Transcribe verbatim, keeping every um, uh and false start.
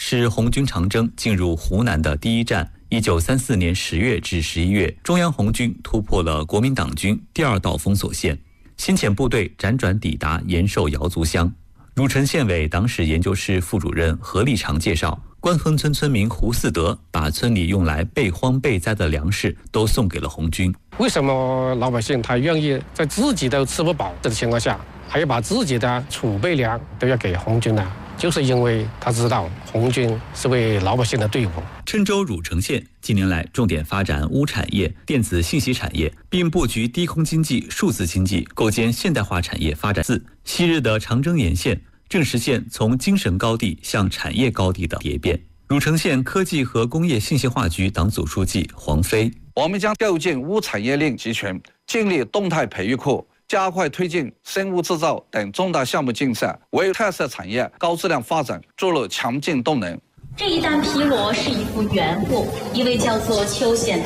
是红军长征进入湖南的第一站。一九三四年十月至十一月，中央红军突破了国民党军第二道封锁线，新遣部队辗转抵达延寿瑶族乡。汝城县委党史研究室副主任何立长介绍，关村村村民胡四德把村里用来备荒备灾的粮食都送给了红军。 为什么老百姓他愿意在自己都吃不饱的情况下，还要把自己的储备粮都要给红军呢？就是因为他知道红军是为老百姓的队伍。 郴州汝城县近年来重点发展钨产业、电子信息产业，并布局低空经济、数字经济，构建现代化产业发展。四，昔日的长征沿线正实现从精神高地向产业高地的蝶变。汝城县科技和工业信息化局党组书记黄飞： 我们将构建钨产业链集群，建立动态培育库，加快推进生物制造等重大项目竞赛，为特色产业高质量发展注入强劲动能。 这一担皮螺是一幅原物，一位叫做邱显